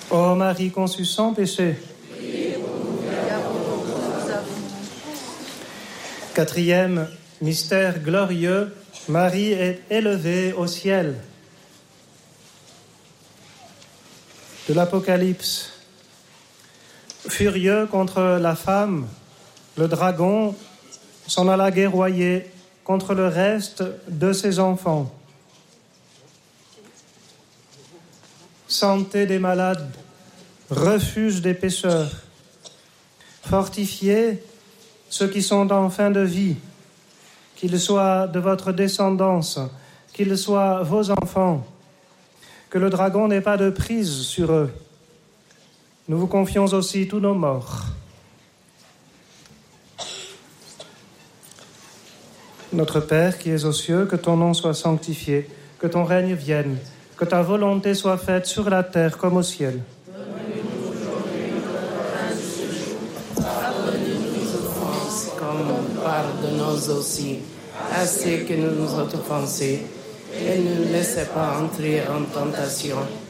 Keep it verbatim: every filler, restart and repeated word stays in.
Ô Marie conçue sans péché. Quatrième mystère glorieux, Marie est élevée au ciel. De l'Apocalypse. Furieux contre la femme, le dragon s'en alla guerroyer contre le reste de ses enfants. Santé des malades, refuge des pécheurs, fortifiez ceux qui sont en fin de vie, qu'ils soient de votre descendance, qu'ils soient vos enfants, que le dragon n'ait pas de prise sur eux. Nous vous confions aussi tous nos morts. Notre Père qui es aux cieux, que ton nom soit sanctifié, que ton règne vienne, que ta volonté soit faite sur la terre comme au ciel. Donne-nous aujourd'hui notre pain de ce jour. Pardonne-nous nos offenses, comme nous pardonnons aussi à ceux qui nous ont offensés. Et ne nous laissez pas entrer en tentation,